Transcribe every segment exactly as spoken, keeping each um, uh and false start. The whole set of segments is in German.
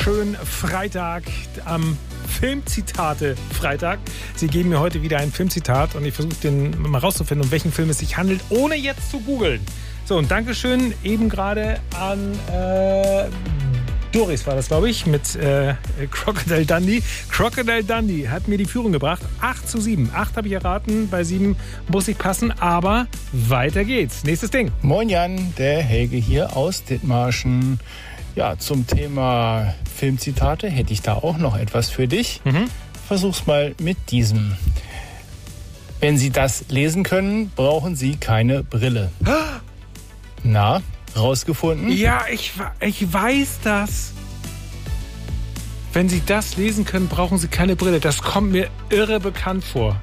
wunderschönen Freitag am Filmzitate-Freitag. Sie geben mir heute wieder ein Filmzitat und ich versuche den mal rauszufinden, um welchen Film es sich handelt, ohne jetzt zu googeln. So, und Dankeschön eben gerade an äh, Doris war das, glaube ich, mit äh, Crocodile Dundee. Crocodile Dundee hat mir die Führung gebracht. acht zu sieben. acht habe ich erraten, bei sieben muss ich passen, aber weiter geht's. Nächstes Ding. Moin Jan, der Helge hier aus Dithmarschen. Ja, zum Thema Filmzitate hätte ich da auch noch etwas für dich. Mhm. Versuch's mal mit diesem. Wenn Sie das lesen können, brauchen Sie keine Brille. Na, rausgefunden? Ja, ich, ich weiß das. Wenn Sie das lesen können, brauchen Sie keine Brille. Das kommt mir irre bekannt vor.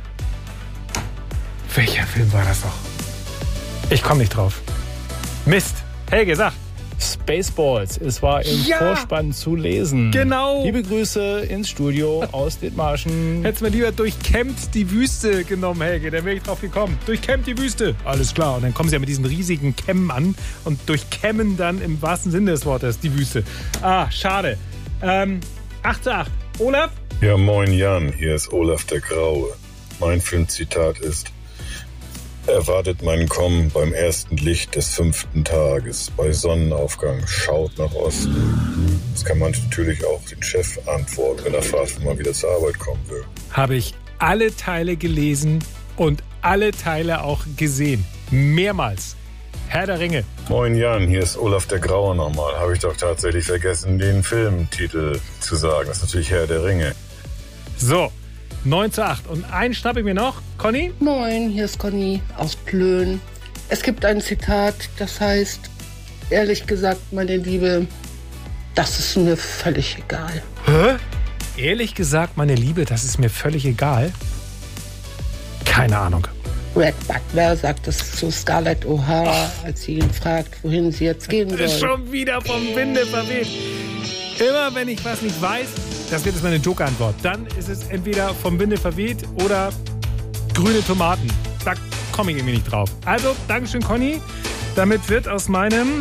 Welcher Film war das doch? Ich komme nicht drauf. Mist. Helge, sag. Spaceballs. Es war im ja, Vorspann zu lesen. Genau. Liebe Grüße ins Studio aus Dithmarschen. Hättest du mir lieber durchkämmt die Wüste genommen, Helge. Dann wäre ich drauf gekommen. Durchkämmt die Wüste. Alles klar. Und dann kommen sie ja mit diesen riesigen Kämmen an und durchkämmen dann im wahrsten Sinne des Wortes die Wüste. Ah, schade. Ähm, acht zu acht. Olaf? Ja, moin Jan. Hier ist Olaf der Graue. Mein Filmzitat ist: Erwartet mein Kommen beim ersten Licht des fünften Tages. Bei Sonnenaufgang schaut nach Osten. Das kann man natürlich auch den Chef antworten, wenn er fragt, wenn man wieder zur Arbeit kommen will. Habe ich alle Teile gelesen und alle Teile auch gesehen. Mehrmals. Herr der Ringe. Moin Jan, hier ist Olaf der Graue nochmal. Habe ich doch tatsächlich vergessen, den Filmtitel zu sagen. Das ist natürlich Herr der Ringe. So. neun zu acht. Und einen schnappe ich mir noch. Conny? Moin, hier ist Conny aus Plön. Es gibt ein Zitat, das heißt: Ehrlich gesagt, meine Liebe, das ist mir völlig egal. Hä? Ehrlich gesagt, meine Liebe, das ist mir völlig egal? Keine Ahnung. Red Butler sagt es zu Scarlett O'Hara, als sie ihn fragt, wohin sie jetzt gehen soll. Schon wieder vom Winde verweht. Immer wenn ich was nicht weiß, das wird jetzt meine Joker-Antwort. Dann ist es entweder vom Winde verweht oder grüne Tomaten. Da komme ich irgendwie nicht drauf. Also, Dankeschön, Conny. Damit wird aus meinem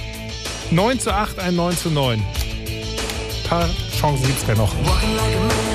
neun zu acht ein neun zu neun. Ein paar Chancen gibt es ja noch.